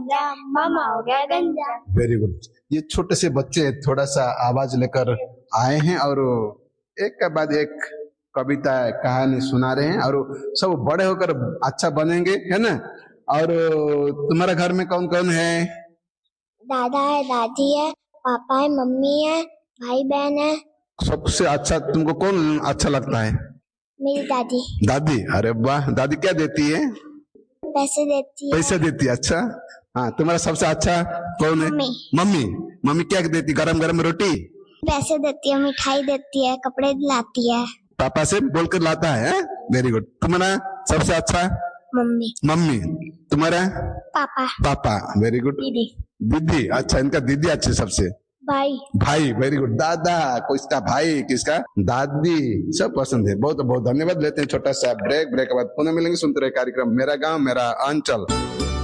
गांजा, मामा हो गया गंजा। Very good. ये छोटे से बच्चे थोड़ा सा आवाज लेकर आए हैं और एक के बाद एक कविता कहानी सुना रहे हैं और सब बड़े होकर अच्छा बनेंगे, है ना। और तुम्हारा घर में कौन कौन है? दादा है, दादी है, पापा है, मम्मी है, भाई बहन है। सबसे अच्छा तुमको कौन अच्छा लगता है? मेरी दादी। दादी? अरे वाह, दादी क्या देती है? पैसे देती है। पैसे देती है, अच्छा। हाँ, तुम्हारा सबसे अच्छा कौन है? मम्मी। मम्मी? मम्मी क्या देती? गरम गरम रोटी? पैसे देती है, मिठाई देती है, कपड़े दिलाती है। पापा से बोलकर लाता है? Very good. तुम्हारा सबसे अच्छा? मम्मी। मम्मी। तुम्हारा? पापा। पापा, वेरी गुड। दीदी। दीदी? अच्छा, इनका दीदी अच्छे सबसे। भाई। भाई, वेरी गुड। दादा, किसका भाई, किसका दादी, सब पसंद है। बहुत बहुत धन्यवाद। लेते हैं छोटा सा ब्रेक के बाद पुनः मिलेंगे। सुनते रहे कार्यक्रम मेरा गांव मेरा अंचल।